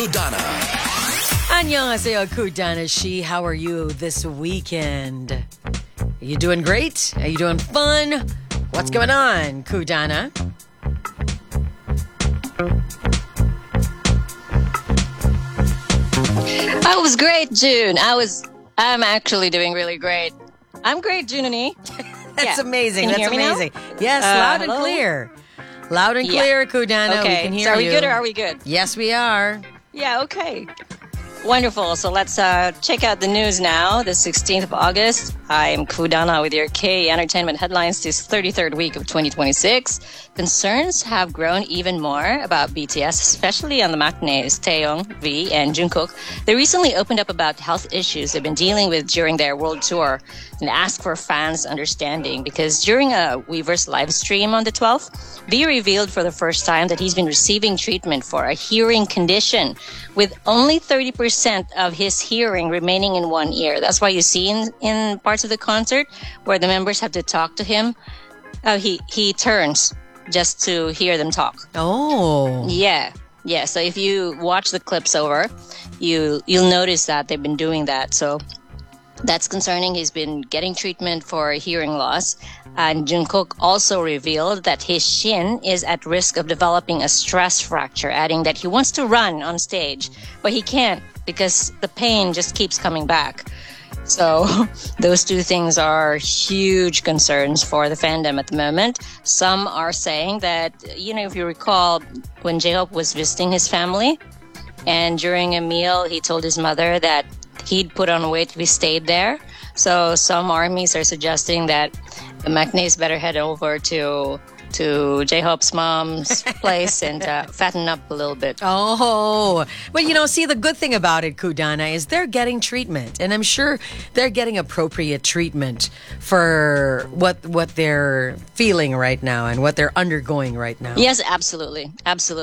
Kudana. Annyeonghaseyo, Kudana Shi. How are you this weekend? Are you doing great? Are you doing fun? What's going on, Kudana? I was great, June. I'm actually doing really great. I'm great, Junani. That's amazing. Can you That's hear me now? amazing. Yes, loud and hello? clear. Loud and clear, Kudana. Okay. We can hear so are you. we good or are we good? Yes, we are. Yeah, okay. Wonderful. So let's check out the news now. The 16th of August. I'm Kudana with your K Entertainment headlines this 33rd week of 2026. Concerns have grown even more about BTS, especially on the maknaes, Taeyong, V, and Jungkook. They recently opened up about health issues they've been dealing with during their world tour and asked for fans' understanding because during a Weverse live stream on the 12th, V revealed for the first time that he's been receiving treatment for a hearing condition with only 30% of his hearing remaining in one ear. That's why you see in parts of the concert where the members have to talk to him. He turns just to hear them talk. Oh. Yeah. So if you watch the clips over, you'll notice that they've been doing that. So that's concerning. He's been getting treatment for hearing loss. And Jungkook also revealed that his shin is at risk of developing a stress fracture, adding that he wants to run on stage, but he can't because the pain just keeps coming back. So those two things are huge concerns for the fandom at the moment. Some are saying that, if you recall, when J-Hope was visiting his family, and during a meal, he told his mother that he'd put on weight if he stayed there. So some armies are suggesting that the maknaes better head over to J-Hope's mom's place and fatten up a little bit. Oh, but see, the good thing about it, Kudana, is they're getting treatment, and I'm sure they're getting appropriate treatment for what they're feeling right now and what they're undergoing right now. Yes, absolutely.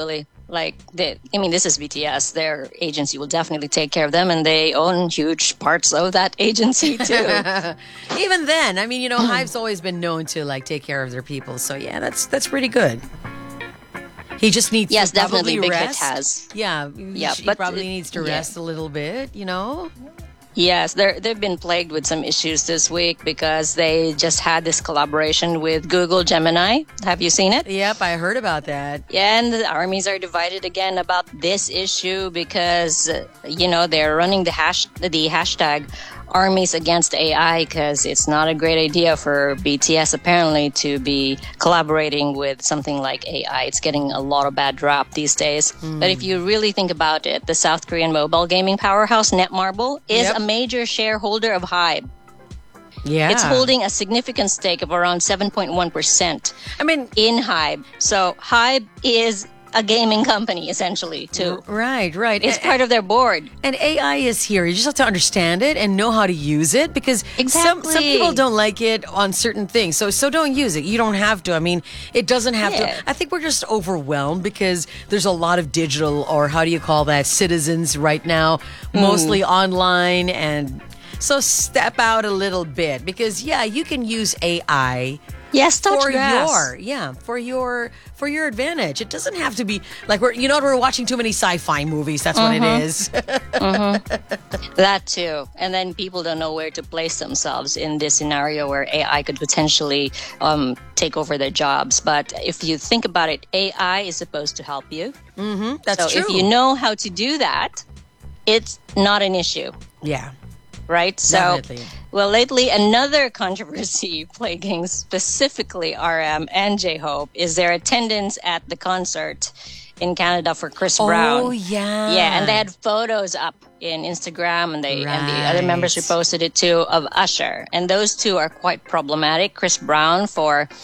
This is BTS. Their agency will definitely take care of them, and they own huge parts of that agency too. Even then, Hive's always been known to take care of their people. So yeah, that's pretty good. He just needs to definitely probably Big Hit rest. has. Yeah, he but probably needs to rest a little bit. Yes, they've been plagued with some issues this week because they just had this collaboration with Google Gemini. Have you seen it? Yep, I heard about that. Yeah, and the armies are divided again about this issue because, they're running the hashtag armies against AI because it's not a great idea for BTS apparently to be collaborating with something like AI. It's getting a lot of bad rap these days. But if you really think about it, the South Korean mobile gaming powerhouse Netmarble is a major shareholder of Hybe. Yeah. It's holding a significant stake of around 7.1%. In Hybe. So Hybe is a gaming company, essentially, too. Right. It's part of their board. And AI is here. You just have to understand it and know how to use it because some people don't like it on certain things. So don't use it. You don't have to. It doesn't have to. I think we're just overwhelmed because there's a lot of digital, or how do you call that, citizens right now, mostly online. And so step out a little bit because, you can use AI for your advantage. It doesn't have to be like we're watching too many sci-fi movies. That's what it is. That too. And then people don't know where to place themselves in this scenario where AI could potentially take over their jobs. But if you think about it, AI is supposed to help you. That's true. If you know how to do that, it's not an issue. Yeah. Right? Definitely. Well, lately, another controversy plaguing specifically RM and J-Hope is their attendance at the concert in Canada for Chris Brown. Oh, yeah. Yeah, and they had photos up in Instagram, and the other members reposted it too, of Usher. And those two are quite problematic. Chris Brown for